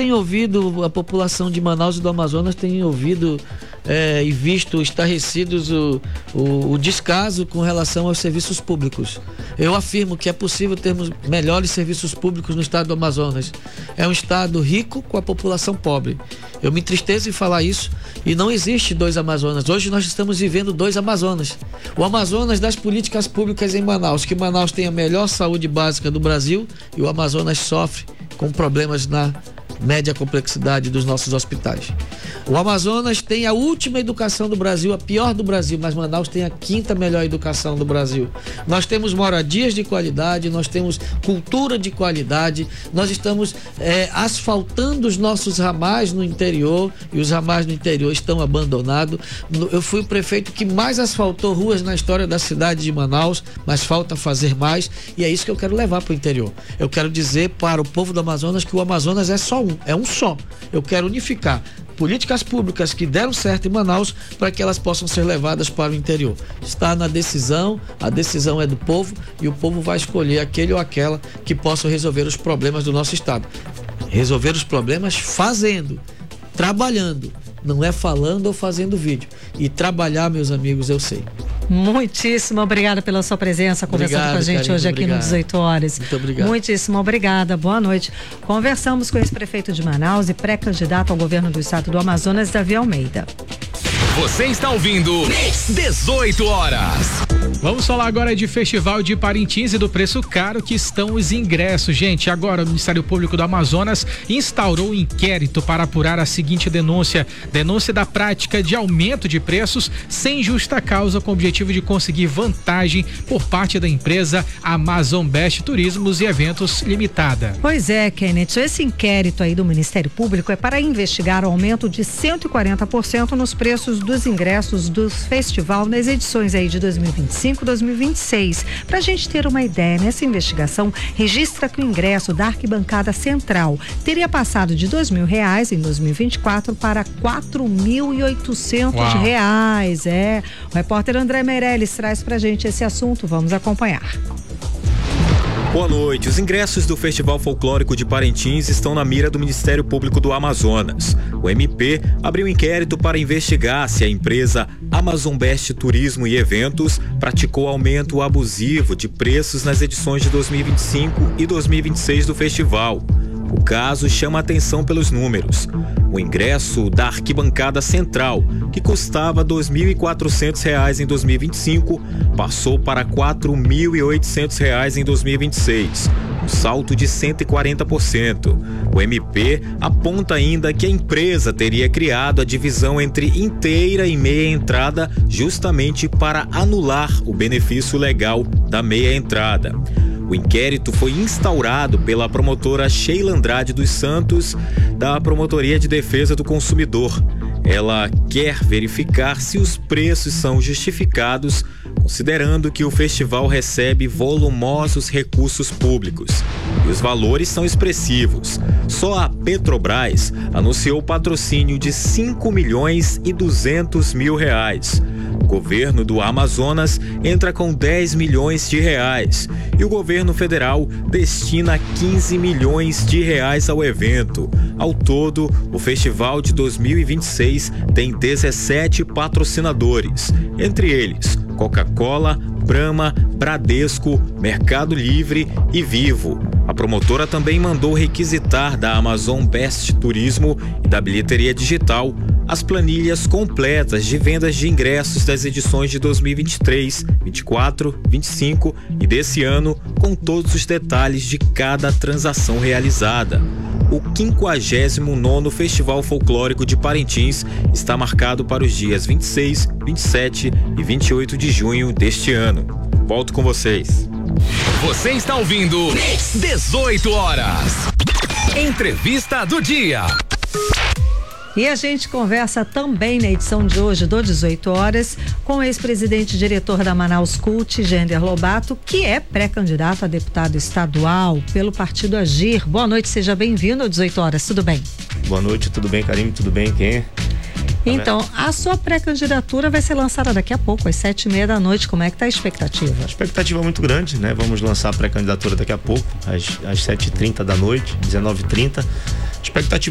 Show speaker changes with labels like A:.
A: Tenho ouvido, a população de Manaus e do Amazonas tem ouvido e visto estarrecidos o descaso com relação aos serviços públicos. Eu afirmo que é possível termos melhores serviços públicos no estado do Amazonas. É um estado rico com a população pobre. Eu me entristeço em falar isso, e não existe dois Amazonas. Hoje nós estamos vivendo dois Amazonas. O Amazonas das políticas públicas em Manaus, que Manaus tem a melhor saúde básica do Brasil, e o Amazonas sofre com problemas na média complexidade dos nossos hospitais. O Amazonas tem a última educação do Brasil, a pior do Brasil, mas Manaus tem a quinta melhor educação do Brasil. Nós temos moradias de qualidade, nós temos cultura de qualidade, nós estamos asfaltando os nossos ramais no interior, e os ramais no interior estão abandonados. Eu fui o prefeito que mais asfaltou ruas na história da cidade de Manaus, mas falta fazer mais, e é isso que eu quero levar para o interior. Eu quero dizer para o povo do Amazonas que o Amazonas é só um só. Eu quero unificar políticas públicas que deram certo em Manaus para que elas possam ser levadas para o interior. Está na decisão, a decisão é do povo, e o povo vai escolher aquele ou aquela que possa resolver os problemas do nosso estado. Resolver os problemas fazendo, trabalhando, não é falando ou fazendo vídeo. E trabalhar, meus amigos, eu sei.
B: Muitíssimo obrigada pela sua presença, conversando com a gente, Carine, hoje aqui no 18 Horas.
A: Muito obrigado.
B: Muitíssimo obrigada, boa noite. Conversamos com o ex-prefeito de Manaus e pré-candidato ao governo do estado do Amazonas, Davi Almeida.
C: Você está ouvindo 18 Horas.
D: Vamos falar agora de Festival de Parintins e do preço caro que estão os ingressos. Gente, agora o Ministério Público do Amazonas instaurou um inquérito para apurar a seguinte denúncia da prática de aumento de preços sem justa causa, com o objetivo de conseguir vantagem por parte da empresa Amazon Best Turismos e Eventos Limitada.
B: Pois é, Kenneth, esse inquérito aí do Ministério Público é para investigar o aumento de 140% nos preços dos ingressos do festival nas edições aí de 2025 e 2026. Para a gente ter uma ideia, nessa investigação registra que o ingresso da arquibancada central teria passado de R$2.000 em 2024 para R$4.800. O repórter André Meirelles traz pra gente esse assunto, vamos acompanhar.
E: Boa noite. Os ingressos do Festival Folclórico de Parintins estão na mira do Ministério Público do Amazonas. O MP abriu um inquérito para investigar se a empresa Amazon Best Turismo e Eventos praticou aumento abusivo de preços nas edições de 2025 e 2026 do festival. O caso chama a atenção pelos números. O ingresso da arquibancada central, que custava R$2.400 em 2025, passou para R$4.800 em 2026, um salto de 140%. O MP aponta ainda que a empresa teria criado a divisão entre inteira e meia entrada justamente para anular o benefício legal da meia entrada. O inquérito foi instaurado pela promotora Sheila Andrade dos Santos, da Promotoria de Defesa do Consumidor. Ela quer verificar se os preços são justificados, considerando que o festival recebe volumosos recursos públicos. E os valores são expressivos. Só a Petrobras anunciou o patrocínio de R$5.200.000. O governo do Amazonas entra com R$10 milhões e o governo federal destina R$15 milhões ao evento. Ao todo, o festival de 2026 tem 17 patrocinadores, entre eles Coca-Cola, Brahma, Bradesco, Mercado Livre e Vivo. A promotora também mandou requisitar da Amazon Best Turismo e da bilheteria digital as planilhas completas de vendas de ingressos das edições de 2023, 24, 25 e desse ano, com todos os detalhes de cada transação realizada. O 59º Festival Folclórico de Parintins está marcado para os dias 26, 27 e 28 de junho deste ano. Volto com vocês.
C: Você está ouvindo 18 Horas. Entrevista do dia.
B: E a gente conversa também na edição de hoje do 18 Horas com o ex-presidente e diretor da Manaus Cult, Gender Lobato, que é pré-candidato a deputado estadual pelo partido Agir. Boa noite, seja bem-vindo ao 18 Horas, tudo bem?
F: Boa noite, tudo bem, Karine? Tudo bem? Quem é?
B: Então, a sua pré-candidatura vai ser lançada daqui a pouco, às 7h30 da noite. Como é que tá a expectativa?
F: A expectativa é muito grande, né? Vamos lançar a pré-candidatura daqui a pouco, às 7h30 da noite, 19h30. A expectativa